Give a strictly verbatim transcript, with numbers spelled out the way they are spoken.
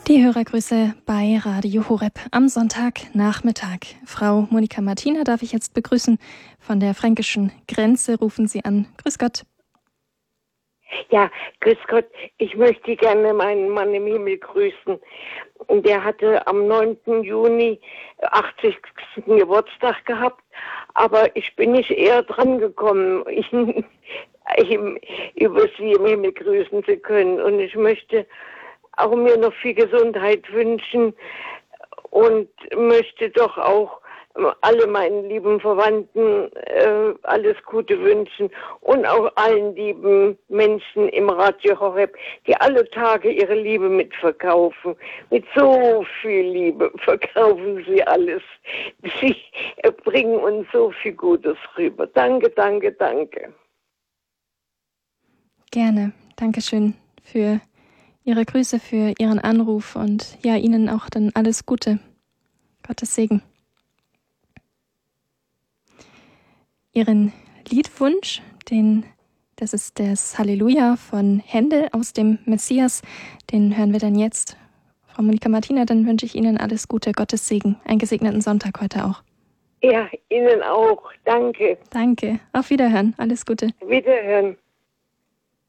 Die Hörergrüße bei Radio Horeb am Sonntagnachmittag. Frau Monika Martina darf ich jetzt begrüßen. Von der fränkischen Grenze rufen Sie an. Grüß Gott. Ja, grüß Gott. Ich möchte gerne meinen Mann im Himmel grüßen. Der hatte am neunten Juni achtzigsten Geburtstag gehabt, aber ich bin nicht eher dran gekommen, ihn über Sie im Himmel grüßen zu können. Und ich möchte auch mir noch viel Gesundheit wünschen und möchte doch auch alle meinen lieben Verwandten äh, alles Gute wünschen und auch allen lieben Menschen im Radio Horeb, die alle Tage ihre Liebe mitverkaufen. Mit so viel Liebe verkaufen sie alles. Sie äh, bringen uns so viel Gutes rüber. Danke, danke, danke. Gerne. Dankeschön für Ihre Grüße, für Ihren Anruf und ja, Ihnen auch dann alles Gute. Gottes Segen. Ihren Liedwunsch, den, das ist das Halleluja von Händel aus dem Messias, den hören wir dann jetzt. Frau Monika Martina, dann wünsche ich Ihnen alles Gute, Gottes Segen, einen gesegneten Sonntag heute auch. Ja, Ihnen auch. Danke. Danke. Auf Wiederhören. Alles Gute. Wiederhören.